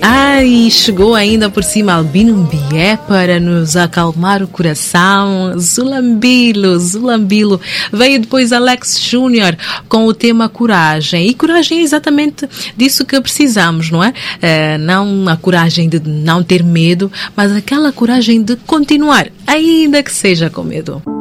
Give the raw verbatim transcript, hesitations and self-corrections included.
Ai, chegou ainda por cima Albino Mbié para nos acalmar o coração. Zulambilo, Zulambilo. Veio depois Alex Júnior com o tema coragem. E coragem é exatamente disso que precisamos, não é? Uh, não a coragem de não ter medo, mas aquela coragem de continuar, ainda que seja com medo.